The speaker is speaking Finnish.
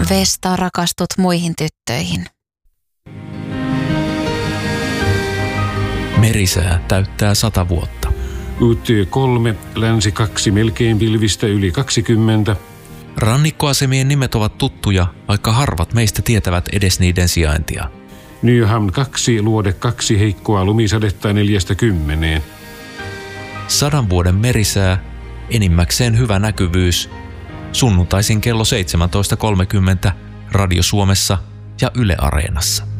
Vesta, rakastut muihin tyttöihin. Merisää täyttää 100 vuotta. UT3, länsi 2, melkein pilvistä yli 20. Rannikkoasemien nimet ovat tuttuja, vaikka harvat meistä tietävät edes niiden sijaintia. Nyhamn 2, luode 2, heikkoa lumisadetta 40. 100 vuoden merisää, enimmäkseen hyvä näkyvyys. Sunnuntaisin kello 17.30 Radio Suomessa ja Yle Areenassa.